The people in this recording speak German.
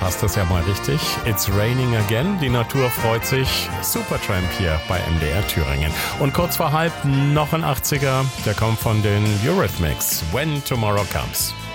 passt das ja mal richtig. It's raining again. Die Natur freut sich. Supertramp hier bei MDR Thüringen. Und kurz vor halb noch ein 80er. Der kommt von den Eurythmics. When Tomorrow Comes.